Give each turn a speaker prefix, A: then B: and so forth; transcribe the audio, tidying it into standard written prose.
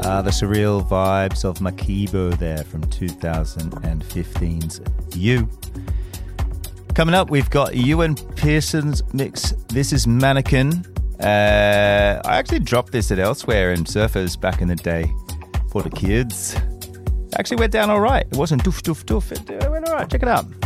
A: The surreal vibes of Makibo there from 2015's You. Coming up, we've got Ewan Pearson's mix. This is Mannequin. I actually dropped this at Elsewhere and Surfers back in the day for the kids. Actually went down all right. It wasn't doof, doof, doof. It went all right. Check it out.